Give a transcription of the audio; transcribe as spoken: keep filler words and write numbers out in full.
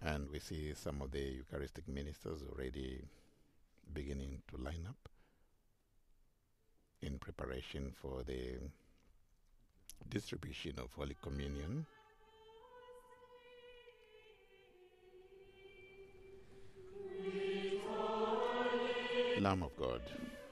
And we see some of the Eucharistic ministers already beginning to line up in preparation for the distribution of Holy Communion. Lamb of God.